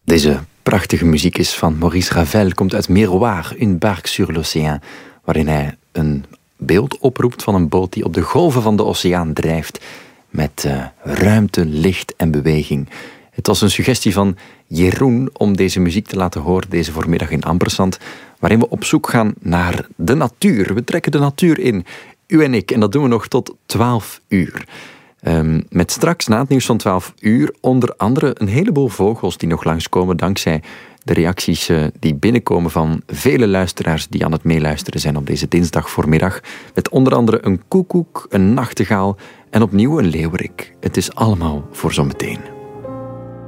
Deze prachtige muziek is van Maurice Ravel, komt uit Miroir, une barque sur l'océan, waarin hij een beeld oproept van een boot die op de golven van de oceaan drijft met ruimte, licht en beweging. Het was een suggestie van Jeroen om deze muziek te laten horen deze voormiddag in Ampersand, waarin we op zoek gaan naar de natuur. We trekken de natuur in, u en ik, en dat doen we nog tot 12 uur. Met straks na het nieuws van 12 uur onder andere een heleboel vogels die nog langskomen dankzij de reacties die binnenkomen van vele luisteraars die aan het meeluisteren zijn op deze dinsdag voormiddag. Met onder andere een koekoek, een nachtegaal en opnieuw een leeuwerik. Het is allemaal voor zometeen.